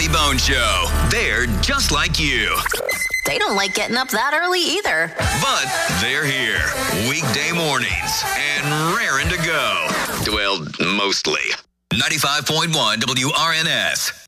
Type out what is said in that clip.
Bobby Bones Show. They're just like you. They don't like getting up that early either. But they're here. Weekday mornings and raring to go. Well, mostly. 95.1 WRNS.